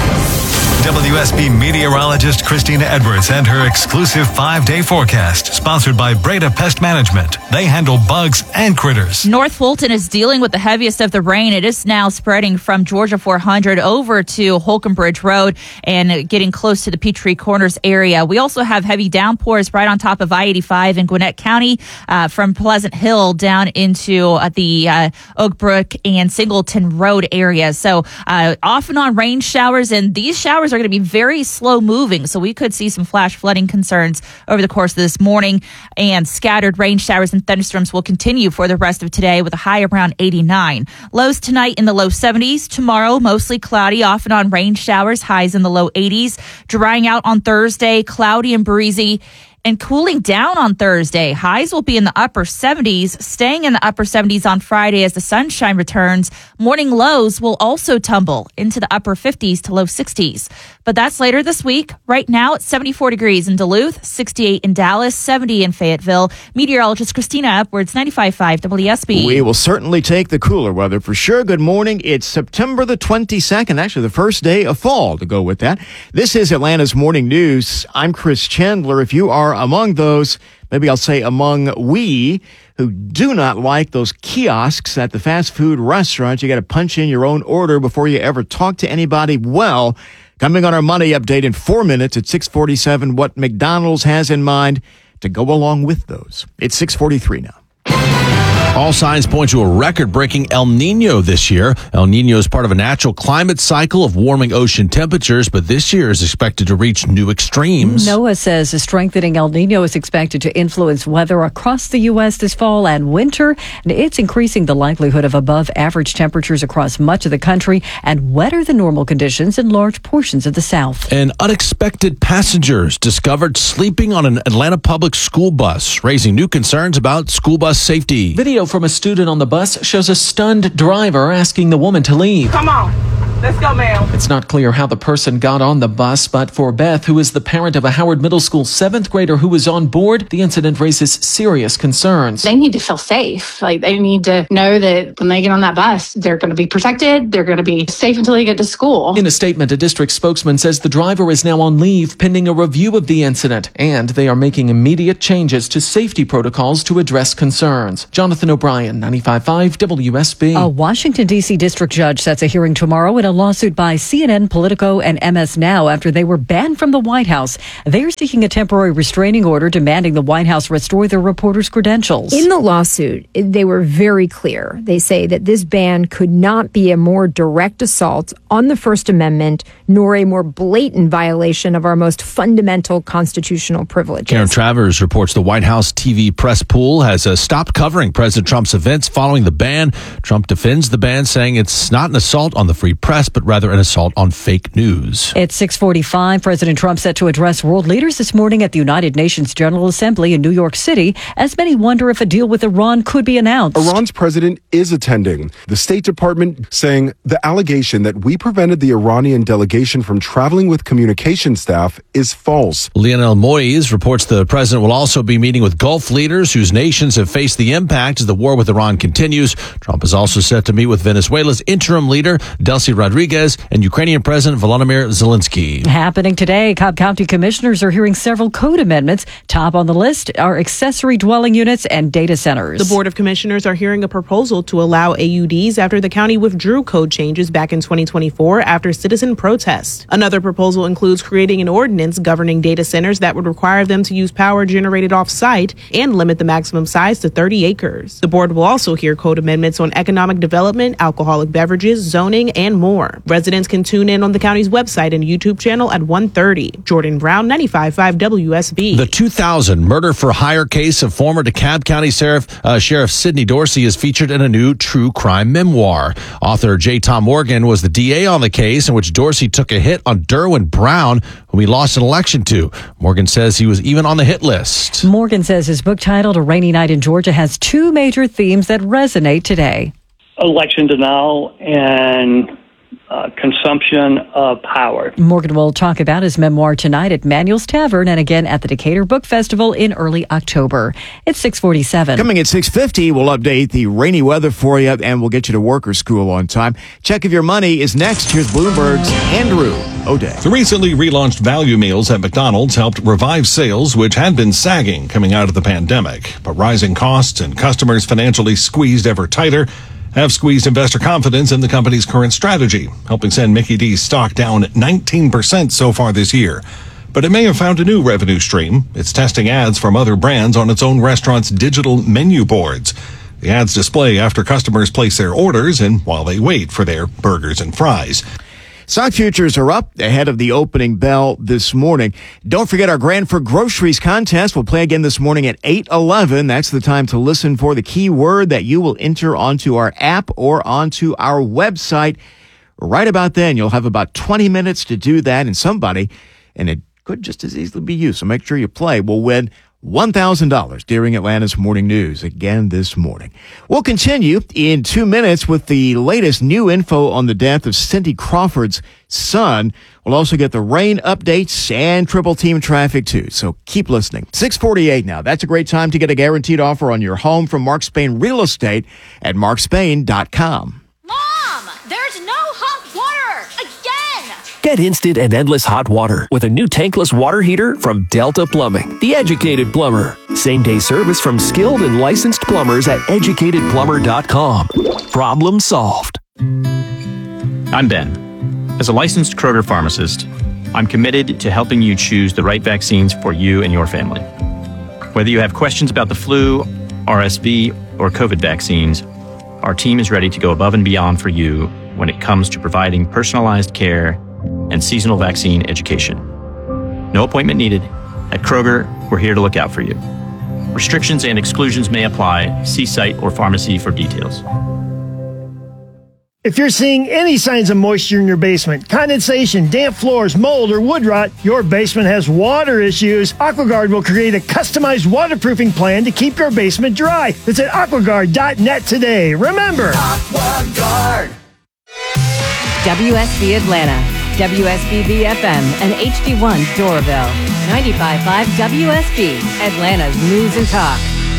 W S B meteorologist Christina Edwards and her exclusive five-day forecast, sponsored by Breda Pest Management. They handle bugs and critters. North Fulton is dealing with the heaviest of the rain. It is now spreading from Georgia four hundred over to Holcomb Bridge Road and getting close to the Peachtree Corners area. We also have heavy downpours right on top of I eighty-five in Gwinnett County, uh, from Pleasant Hill down into uh, the uh, Oak Brook and Singleton Road area. So uh, off and on rain showers, and these showers are going to be very slow moving, so we could see some flash flooding concerns over the course of this morning, and scattered rain showers and thunderstorms will continue for the rest of today with a high around eighty-nine. Lows tonight in the low seventies. Tomorrow mostly cloudy, off and on rain showers, highs in the low eighties. Drying out on Thursday, cloudy and breezy, and cooling down on Thursday. Highs will be in the upper seventies, staying in the upper seventies on Friday as the sunshine returns. Morning lows will also tumble into the upper fifties to low sixties. But that's later this week. Right now it's seventy-four degrees in Duluth, sixty-eight in Dallas, seventy in Fayetteville. Meteorologist Christina Edwards, ninety-five point five W S B. We will certainly take the cooler weather for sure. Good morning. It's September the twenty-second, actually the first day of fall to go with that. This is Atlanta's Morning News. I'm Chris Chandler. If you are are among those, maybe I'll say among we, who do not like those kiosks at the fast food restaurants. You got to punch in your own order before you ever talk to anybody. Well, coming on our money update in four minutes at six forty-seven, what McDonald's has in mind to go along with those. It's six forty-three now. All signs point to a record-breaking El Nino this year. El Nino is part of a natural climate cycle of warming ocean temperatures, but this year is expected to reach new extremes. NOAA says a strengthening El Nino is expected to influence weather across the U S this fall and winter, and it's increasing the likelihood of above-average temperatures across much of the country and wetter-than-normal conditions in large portions of the South. And unexpected passengers discovered sleeping on an Atlanta public school bus, raising new concerns about school bus safety. Video from a student on the bus shows a stunned driver asking the woman to leave. Come on. Let's go, ma'am. It's not clear how the person got on the bus, but for Beth, who is the parent of a Howard Middle School seventh grader who was on board, the incident raises serious concerns. They need to feel safe. Like, they need to know that when they get on that bus, they're going to be protected. They're going to be safe until they get to school. In a statement, a district spokesman says the driver is now on leave pending a review of the incident, and they are making immediate changes to safety protocols to address concerns. Jonathan O'Brien, ninety-five point five W S B. A Washington, D C district judge sets a hearing tomorrow in a lawsuit by C N N, Politico, and M S Now after they were banned from the White House. They're seeking a temporary restraining order demanding the White House restore their reporters' credentials. In the lawsuit, they were very clear. They say that this ban could not be a more direct assault on the First Amendment, nor a more blatant violation of our most fundamental constitutional privileges. Karen Travers reports the White House T V press pool has uh, stopped covering President Trump's events following the ban. Trump defends the ban, saying it's not an assault on the free press, but rather an assault on fake news. It's six forty-five. President Trump set to address world leaders this morning at the United Nations General Assembly in New York City, as many wonder if a deal with Iran could be announced. Iran's president is attending. The State Department saying the allegation that we prevented the Iranian delegation from traveling with communication staff is false. Lionel Moïse reports the president will also be meeting with Gulf leaders whose nations have faced the impact as the war with Iran continues. Trump is also set to meet with Venezuela's interim leader, Delcy Rodriguez, and Ukrainian President Volodymyr Zelensky. Happening today, Cobb County commissioners are hearing several code amendments. Top on the list are accessory dwelling units and data centers. The Board of Commissioners are hearing a proposal to allow A U Ds after the county withdrew code changes back in twenty twenty-four after citizen protests. Another proposal includes creating an ordinance governing data centers that would require them to use power generated off-site and limit the maximum size to thirty acres. The board will also hear code amendments on economic development, alcoholic beverages, zoning, and more. Residents can tune in on the county's website and YouTube channel at one thirty. Jordan Brown, ninety-five point five W S B. The two thousand murder for hire case of former DeKalb County Sheriff, uh, Sheriff Sidney Dorsey is featured in a new true crime memoir. Author J. Tom Morgan was the D A on the case in which Dorsey took a hit on Derwin Brown, whom he lost an election to. Morgan says he was even on the hit list. Morgan says his book titled A Rainy Night in Georgia has two major themes that resonate today. Election denial and uh, consumption of power. Morgan will talk about his memoir tonight at Manuel's Tavern and again at the Decatur Book Festival in early October. It's six forty-seven. Coming at six fifty, we'll update the rainy weather for you and we'll get you to work or school on time. Check if your money is next. Here's Bloomberg's Andrew O'Day. The recently relaunched value meals at McDonald's helped revive sales, which had been sagging coming out of the pandemic. But rising costs and customers financially squeezed ever tighter have squeezed investor confidence in the company's current strategy, helping send Mickey D's stock down nineteen percent so far this year. But it may have found a new revenue stream. It's testing ads from other brands on its own restaurant's digital menu boards. The ads display after customers place their orders and while they wait for their burgers and fries. Stock futures are up ahead of the opening bell this morning. Don't forget our Grand for Groceries contest. We'll play again this morning at eight eleven. That's the time to listen for the key word that you will enter onto our app or onto our website. Right about then, you'll have about twenty minutes to do that, and somebody, and it could just as easily be you, so make sure you play, will win one thousand dollars during Atlanta's Morning News again this morning. We'll continue in two minutes with the latest new info on the death of Cindy Crawford's son. We'll also get the rain updates and triple team traffic too, so keep listening. six forty-eight now. That's a great time to get a guaranteed offer on your home from Mark Spain Real Estate at mark spain dot com. Mom, there's no hot water again. Get instant and endless hot water with a new tankless water heater from Delta Plumbing, the educated plumber. Same-day service from skilled and licensed plumbers at educated plumber dot com. Problem solved. I'm Ben. As a licensed Kroger pharmacist, I'm committed to helping you choose the right vaccines for you and your family. Whether you have questions about the flu, R S V, or COVID vaccines, our team is ready to go above and beyond for you when it comes to providing personalized care and seasonal vaccine education. No appointment needed. At Kroger, we're here to look out for you. Restrictions and exclusions may apply. See site or pharmacy for details. If you're seeing any signs of moisture in your basement, condensation, damp floors, mold, or wood rot, your basement has water issues, AquaGuard will create a customized waterproofing plan to keep your basement dry. Visit aquaguard dot net today. Remember, AquaGuard. W S B Atlanta, W S B V F M, and H D one Doraville. ninety-five point five W S B, Atlanta's News and Talk.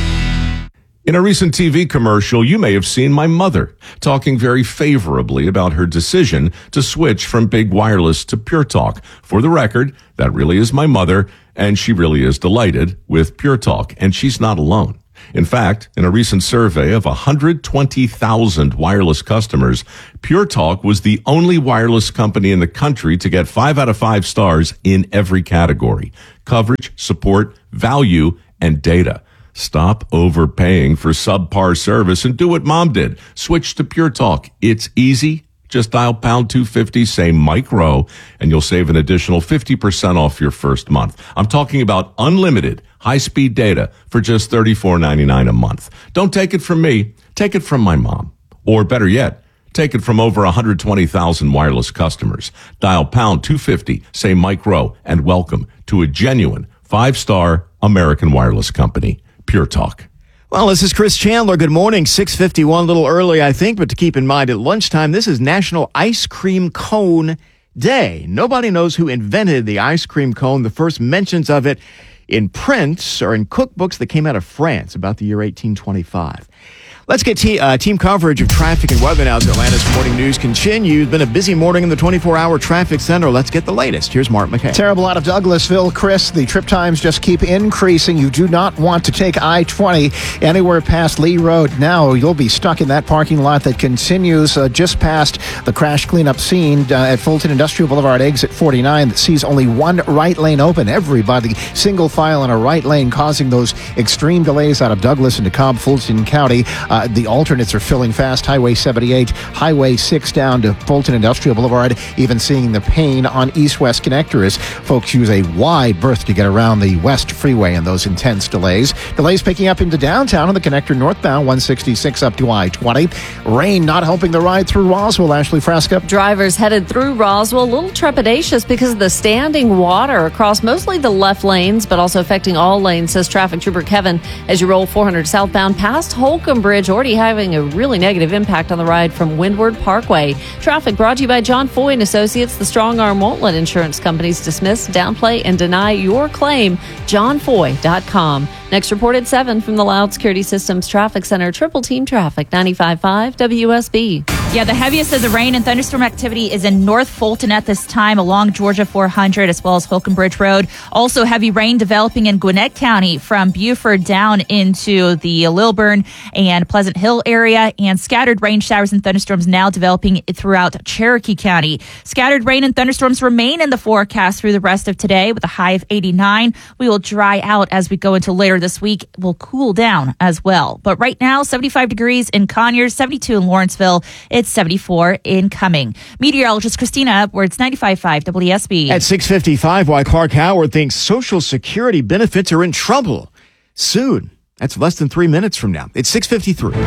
In a recent T V commercial, you may have seen my mother talking very favorably about her decision to switch from big wireless to Pure Talk. For the record, that really is my mother, and she really is delighted with Pure Talk, and she's not alone. In fact, in a recent survey of one hundred twenty thousand wireless customers, Pure Talk was the only wireless company in the country to get five out of five stars in every category: coverage, support, value, and data. Stop overpaying for subpar service and do what Mom did. Switch to Pure Talk. It's easy. Just dial pound two fifty, say Mike Rowe, and you'll save an additional fifty percent off your first month. I'm talking about unlimited high-speed data for just thirty-four ninety-nine a month. Don't take it from me. Take it from my mom. Or better yet, take it from over one hundred twenty thousand wireless customers. Dial pound two fifty, say Mike Rowe, and welcome to a genuine five-star American wireless company. Pure Talk. Well, this is Chris Chandler. Good morning. six fifty-one, a little early, I think, but to keep in mind at lunchtime, this is National Ice Cream Cone Day. Nobody knows who invented the ice cream cone. The first mentions of it in print or in cookbooks that came out of France about the year eighteen twenty-five. Let's get te- uh, team coverage of traffic and weather now as Atlanta's morning news continues. Been a busy morning in the twenty-four hour traffic center. Let's get the latest. Here's Mark McKay. Terrible out of Douglasville, Chris. The trip times just keep increasing. You do not want to take I twenty anywhere past Lee Road. Now you'll be stuck in that parking lot that continues uh, just past the crash cleanup scene uh, at Fulton Industrial Boulevard, exit forty-nine, that sees only one right lane open. Everybody single file in a right lane, causing those extreme delays out of Douglas into Cobb, Fulton County. Uh, the alternates are filling fast. Highway seventy-eight, Highway six down to Fulton Industrial Boulevard, even seeing the pain on east-west connector as folks use a wide berth to get around the west freeway and those intense delays. Delays picking up into downtown on the connector northbound, one sixty-six up to I twenty. Rain not helping the ride through Roswell, Ashley Fresca. Drivers headed through Roswell a little trepidatious because of the standing water across mostly the left lanes, but also affecting all lanes, says traffic trooper Kevin, as you roll four hundred southbound past Holcomb Bridge, already having a really negative impact on the ride from Windward Parkway. Traffic brought to you by John Foy and Associates. The strong arm won't let insurance companies dismiss, downplay, and deny your claim. john foy dot com. Next report at seven from the Loud Security Systems Traffic Center. Triple team traffic, ninety-five point five W S B. Yeah, the heaviest of the rain and thunderstorm activity is in North Fulton at this time along Georgia four hundred as well as Holcomb Bridge Road. Also heavy rain developing in Gwinnett County from Buford down into the Lilburn and Pleasant Hill area, and scattered rain showers and thunderstorms now developing throughout Cherokee County. Scattered rain and thunderstorms remain in the forecast through the rest of today with a high of eighty-nine. We will dry out as we go into later this week. We'll cool down as well. But right now, seventy-five degrees in Conyers, seventy-two in Lawrenceville. It's seventy-four in Cumming. Meteorologist Christina Edwards, ninety-five point five W S B. At six fifty-five, why Clark Howard thinks Social Security benefits are in trouble soon. That's less than three minutes from now. It's six fifty-three.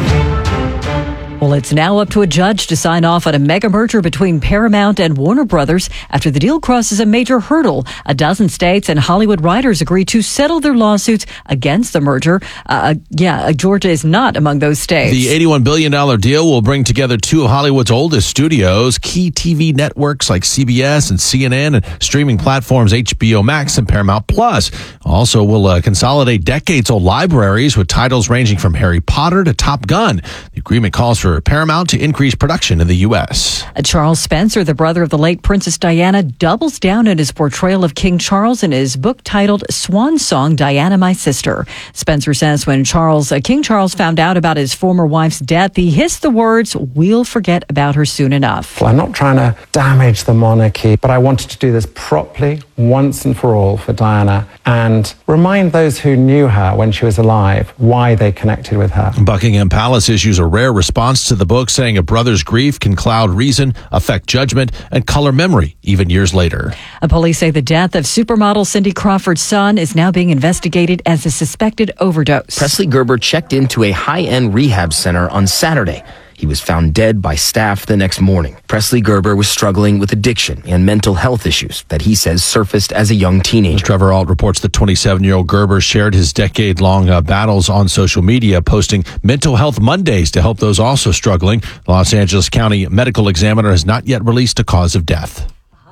Well, it's now up to a judge to sign off on a mega merger between Paramount and Warner Brothers after the deal crosses a major hurdle. A dozen states and Hollywood writers agreed to settle their lawsuits against the merger. Uh, yeah, Georgia is not among those states. The eighty-one billion dollars deal will bring together two of Hollywood's oldest studios, key T V networks like C B S and C N N, and streaming platforms H B O Max and Paramount Plus. Also will uh, consolidate decades-old libraries with titles ranging from Harry Potter to Top Gun. The agreement calls for for Paramount to increase production in the U S. Charles Spencer, the brother of the late Princess Diana, doubles down in his portrayal of King Charles in his book titled Swan Song, Diana, My Sister. Spencer says when Charles, uh, King Charles found out about his former wife's death, he hissed the words, "We'll forget about her soon enough." Well, I'm not trying to damage the monarchy, but I wanted to do this properly, once and for all, for Diana, and remind those who knew her when she was alive why they connected with her. Buckingham Palace issues a rare response to the book, saying a brother's grief can cloud reason, affect judgment, and color memory, even years later. Police say the death of supermodel Cindy Crawford's son is now being investigated as a suspected overdose. Presley Gerber checked into a high-end rehab center on Saturday. He was found dead by staff the next morning. Presley Gerber was struggling with addiction and mental health issues that he says surfaced as a young teenager. Trevor Alt reports the twenty-seven-year-old Gerber shared his decade-long uh, battles on social media, posting Mental Health Mondays to help those also struggling. The Los Angeles County Medical Examiner has not yet released a cause of death.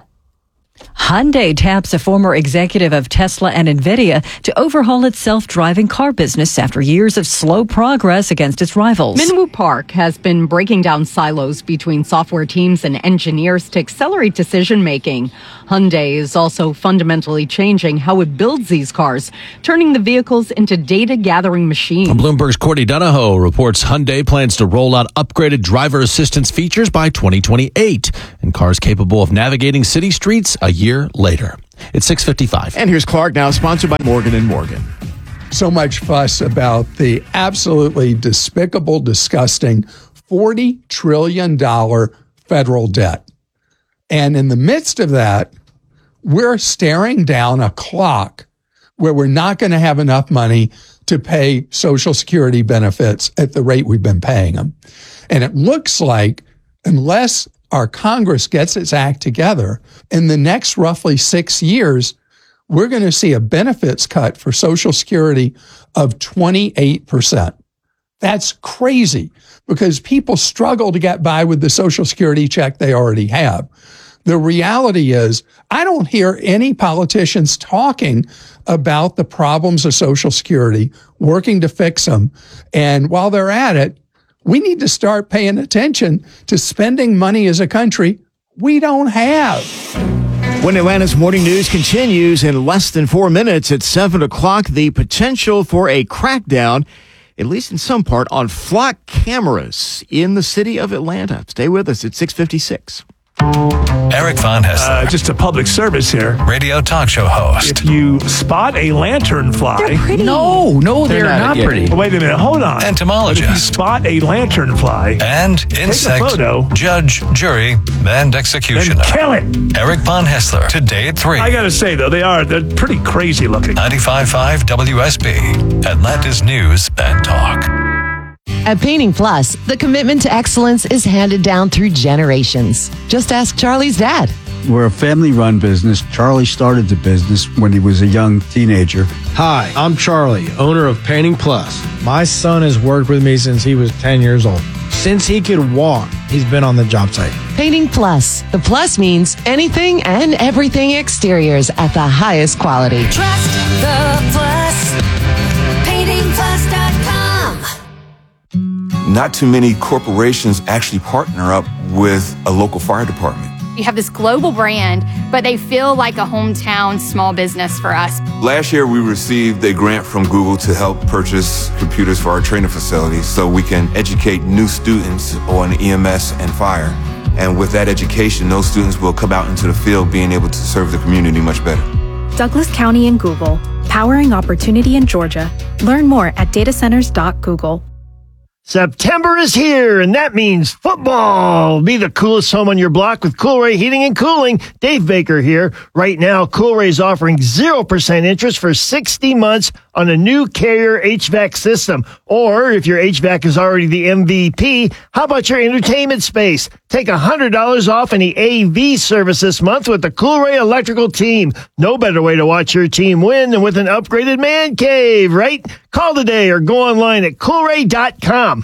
Hyundai taps a former executive of Tesla and NVIDIA to overhaul its self-driving car business after years of slow progress against its rivals. Minwoo Park has been breaking down silos between software teams and engineers to accelerate decision-making. Hyundai is also fundamentally changing how it builds these cars, turning the vehicles into data-gathering machines. Bloomberg's Courtney Donahoe reports Hyundai plans to roll out upgraded driver assistance features by twenty twenty-eight, and cars capable of navigating city streets a year later. It's six fifty-five. And here's Clark now, sponsored by Morgan and Morgan. So much fuss about the absolutely despicable, disgusting forty trillion dollars federal debt. And in the midst of that, we're staring down a clock where we're not going to have enough money to pay Social Security benefits at the rate we've been paying them. And it looks like unless our Congress gets its act together, in the next roughly six years, we're going to see a benefits cut for Social Security of twenty-eight percent. That's crazy because people struggle to get by with the Social Security check they already have. The reality is, I don't hear any politicians talking about the problems of Social Security, working to fix them. And while they're at it, we need to start paying attention to spending money as a country we don't have. When Atlanta's morning news continues in less than four minutes at seven o'clock, the potential for a crackdown, at least in some part, on flock cameras in the city of Atlanta. Stay with us at six fifty-six. Eric Von Hessler. Uh, just a public service here. Radio talk show host. If you spot a lanternfly. They're pretty. No, no, they're, They're not not, pretty. pretty. Wait a minute, hold on. Entomologist. But if you spot a lanternfly. And insect. Take a photo. Judge, jury, and executioner. Then kill it. Eric Von Hessler. Today at three. I gotta say, though, they are, they're pretty crazy looking. ninety-five point five W S B. Atlanta's News and Talk. At Painting Plus, the commitment to excellence is handed down through generations. Just ask Charlie's dad. We're a family-run business. Charlie started the business when he was a young teenager. Hi, I'm Charlie, owner of Painting Plus. My son has worked with me since he was ten years old. Since he could walk, he's been on the job site. Painting Plus. The plus means anything and everything exteriors at the highest quality. Trust the plus. painting plus dot com. Not too many corporations actually partner up with a local fire department. You have this global brand, but they feel like a hometown small business for us. Last year, we received a grant from Google to help purchase computers for our training facilities so we can educate new students on E M S and fire. And with that education, those students will come out into the field being able to serve the community much better. Douglas County and Google, powering opportunity in Georgia. Learn more at data centers dot google. September is here, and that means football. Be the coolest home on your block with Coolray Heating and Cooling. Dave Baker here. Right now, Coolray is offering zero percent interest for sixty months on a new Carrier H V A C system. Or if your H V A C is already the M V P, how about your entertainment space? Take one hundred dollars off any A V service this month with the Coolray Electrical Team. No better way to watch your team win than with an upgraded man cave, right? Call today or go online at coolray dot com.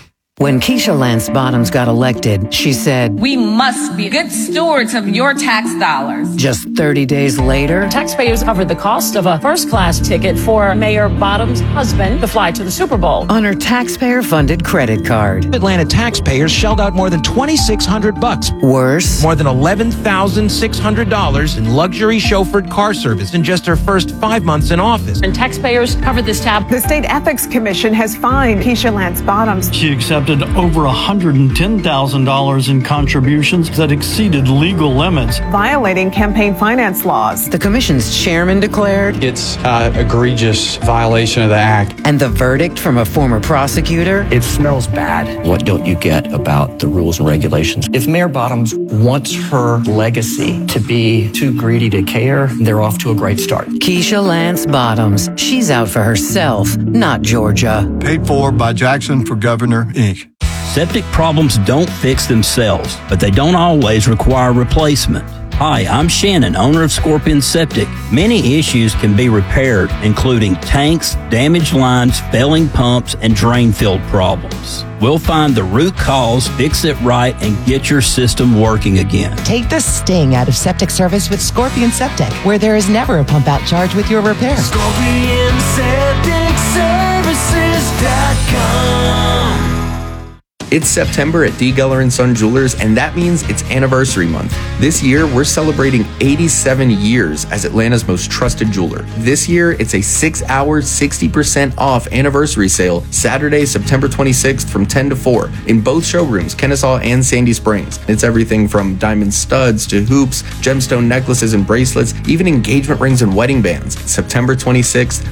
When Keisha Lance Bottoms got elected, she said, "We must be good stewards of your tax dollars." Just thirty days later, taxpayers covered the cost of a first-class ticket for Mayor Bottoms' husband to fly to the Super Bowl on her taxpayer-funded credit card. Atlanta taxpayers shelled out more than twenty-six hundred bucks. Worse, more than eleven thousand six hundred dollars in luxury chauffeured car service in just her first five months in office. And taxpayers covered this tab. The State Ethics Commission has fined Keisha Lance Bottoms. She accepted over one hundred ten thousand dollars in contributions that exceeded legal limits, violating campaign finance laws. The commission's chairman declared it's an egregious violation of the act. And the verdict from a former prosecutor? It smells bad. What don't you get about the rules and regulations? If Mayor Bottoms wants her legacy to be too greedy to care, they're off to a great start. Keisha Lance Bottoms. She's out for herself, not Georgia. Paid for by Jackson for Governor, Incorporated. Septic problems don't fix themselves, but they don't always require replacement. Hi, I'm Shannon, owner of Scorpion Septic. Many issues can be repaired, including tanks, damaged lines, failing pumps, and drain field problems. We'll find the root cause, fix it right, and get your system working again. Take the sting out of septic service with Scorpion Septic, where there is never a pump out charge with your repair. Scorpion Septic Services dot com. It's September at D. Geller and Son Jewelers, and that means it's anniversary month. This year, we're celebrating eighty-seven years as Atlanta's most trusted jeweler. This year, it's a six-hour, sixty percent off anniversary sale, Saturday, September twenty-sixth from ten to four, in both showrooms, Kennesaw and Sandy Springs. It's everything from diamond studs to hoops, gemstone necklaces and bracelets, even engagement rings and wedding bands. September twenty-sixth,